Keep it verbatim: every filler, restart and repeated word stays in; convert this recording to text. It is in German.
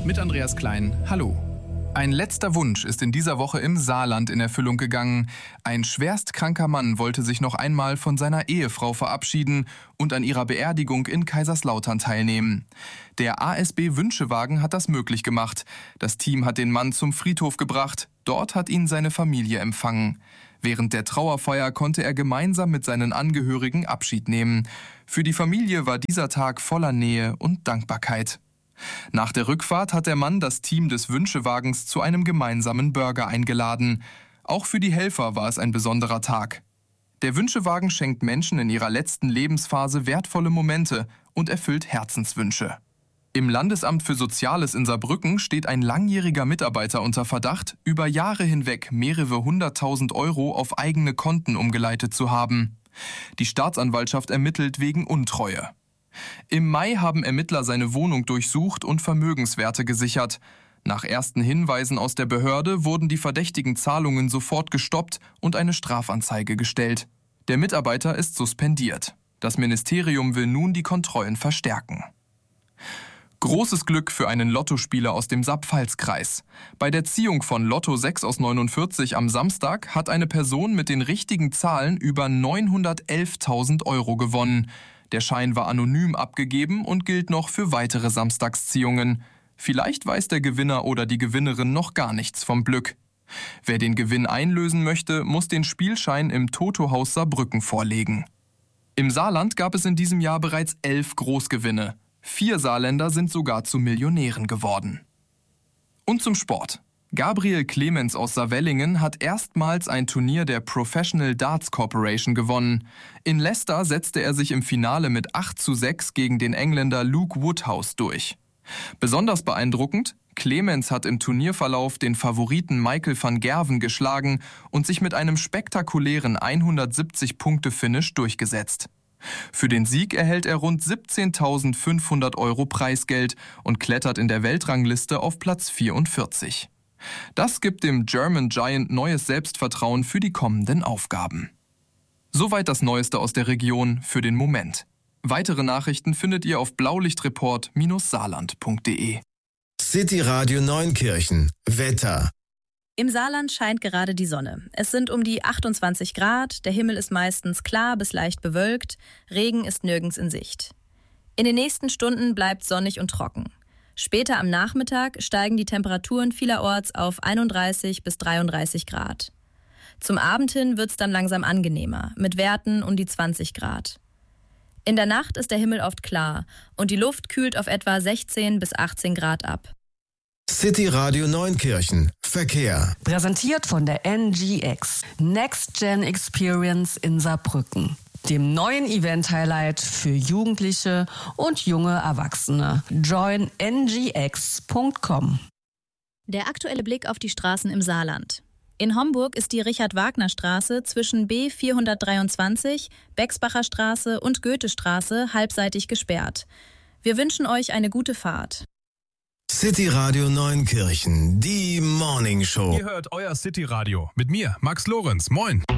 mit Andreas Klein. Hallo. Ein letzter Wunsch ist in dieser Woche im Saarland in Erfüllung gegangen. Ein schwerstkranker Mann wollte sich noch einmal von seiner Ehefrau verabschieden und an ihrer Beerdigung in Kaiserslautern teilnehmen. Der A S B Wünschewagen hat das möglich gemacht. Das Team hat den Mann zum Friedhof gebracht. Dort hat ihn seine Familie empfangen. Während der Trauerfeier konnte er gemeinsam mit seinen Angehörigen Abschied nehmen. Für die Familie war dieser Tag voller Nähe und Dankbarkeit. Nach der Rückfahrt hat der Mann das Team des Wünschewagens zu einem gemeinsamen Burger eingeladen. Auch für die Helfer war es ein besonderer Tag. Der Wünschewagen schenkt Menschen in ihrer letzten Lebensphase wertvolle Momente und erfüllt Herzenswünsche. Im Landesamt für Soziales in Saarbrücken steht ein langjähriger Mitarbeiter unter Verdacht, über Jahre hinweg mehrere hunderttausend Euro auf eigene Konten umgeleitet zu haben. Die Staatsanwaltschaft ermittelt wegen Untreue. Im Mai haben Ermittler seine Wohnung durchsucht und Vermögenswerte gesichert. Nach ersten Hinweisen aus der Behörde wurden die verdächtigen Zahlungen sofort gestoppt und eine Strafanzeige gestellt. Der Mitarbeiter ist suspendiert. Das Ministerium will nun die Kontrollen verstärken. Großes Glück für einen Lottospieler aus dem Saar-Pfalz-Kreis. Bei der Ziehung von Lotto sechs aus neunundvierzig am Samstag hat eine Person mit den richtigen Zahlen über neunhundertelftausend Euro gewonnen. Der Schein war anonym abgegeben und gilt noch für weitere Samstagsziehungen. Vielleicht weiß der Gewinner oder die Gewinnerin noch gar nichts vom Glück. Wer den Gewinn einlösen möchte, muss den Spielschein im Toto-Haus Saarbrücken vorlegen. Im Saarland gab es in diesem Jahr bereits elf Großgewinne. Vier Saarländer sind sogar zu Millionären geworden. Und zum Sport. Gabriel Clemens aus Saarwellingen hat erstmals ein Turnier der Professional Darts Corporation gewonnen. In Leicester setzte er sich im Finale mit acht zu sechs gegen den Engländer Luke Woodhouse durch. Besonders beeindruckend, Clemens hat im Turnierverlauf den Favoriten Michael van Gerwen geschlagen und sich mit einem spektakulären hundertsiebzig-Punkte-Finish durchgesetzt. Für den Sieg erhält er rund siebzehntausendfünfhundert Euro Preisgeld und klettert in der Weltrangliste auf Platz vierundvierzig. Das gibt dem German Giant neues Selbstvertrauen für die kommenden Aufgaben. Soweit das Neueste aus der Region für den Moment. Weitere Nachrichten findet ihr auf blaulichtreport Bindestrich saarland punkt de. City Radio Neunkirchen. Wetter. Im Saarland scheint gerade die Sonne. Es sind um die achtundzwanzig Grad, der Himmel ist meistens klar bis leicht bewölkt, Regen ist nirgends in Sicht. In den nächsten Stunden bleibt sonnig und trocken. Später am Nachmittag steigen die Temperaturen vielerorts auf einunddreißig bis dreiunddreißig Grad. Zum Abend hin wird es dann langsam angenehmer, mit Werten um die zwanzig Grad. In der Nacht ist der Himmel oft klar und die Luft kühlt auf etwa sechzehn bis achtzehn Grad ab. City Radio Neunkirchen. Verkehr. Präsentiert von der N G X. Next Gen Experience in Saarbrücken. Dem neuen Event-Highlight für Jugendliche und junge Erwachsene. join n g x punkt com. Der aktuelle Blick auf die Straßen im Saarland. In Homburg ist die Richard-Wagner-Straße zwischen B vierhundertdreiundzwanzig, Bexbacher Straße und Goethestraße halbseitig gesperrt. Wir wünschen euch eine gute Fahrt. City Radio Neunkirchen, die Morning Show. Ihr hört euer City Radio mit mir, Max Lorenz. Moin.